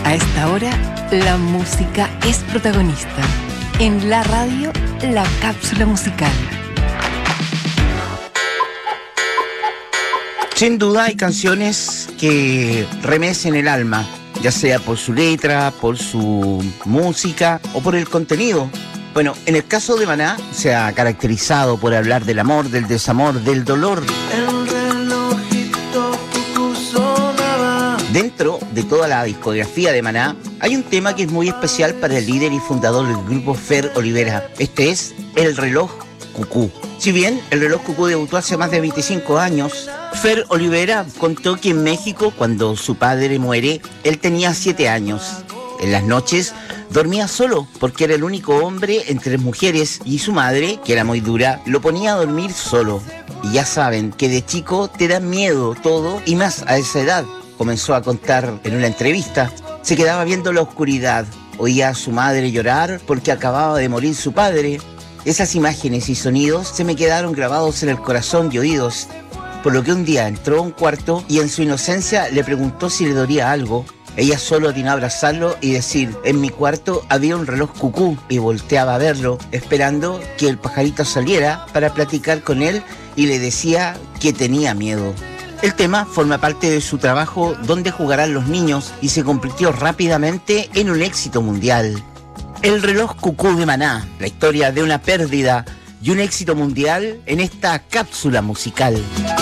A esta hora, la música es protagonista. En la radio, la cápsula musical. Sin duda hay canciones que remecen el alma, ya sea por su letra, por su música o por el contenido. Bueno, en el caso de Maná se ha caracterizado por hablar del amor, del desamor, del dolor. El relojito cucú sonaba. Dentro de toda la discografía de Maná hay un tema que es muy especial para el líder y fundador del grupo Fher Olivera. Este es El reloj cucú. Si bien el reloj cucú debutó hace más de 25 años, Fher Olivera contó que en México, cuando su padre muere, él tenía 7 años. En las noches dormía solo porque era el único hombre entre mujeres y su madre, que era muy dura, lo ponía a dormir solo. Y ya saben que de chico te da miedo todo y más a esa edad. Comenzó a contar en una entrevista. Se quedaba viendo la oscuridad, oía a su madre llorar porque acababa de morir su padre. Esas imágenes y sonidos se me quedaron grabados en el corazón y oídos. Por lo que un día entró a un cuarto y en su inocencia le preguntó si le dolía algo. Ella solo atinó a abrazarlo y decir, en mi cuarto había un reloj cucú, y volteaba a verlo, esperando que el pajarito saliera para platicar con él, y le decía que tenía miedo. El tema forma parte de su trabajo Donde jugarán los niños y se convirtió rápidamente en un éxito mundial. El reloj cucú de Maná, la historia de una pérdida y un éxito mundial en esta cápsula musical.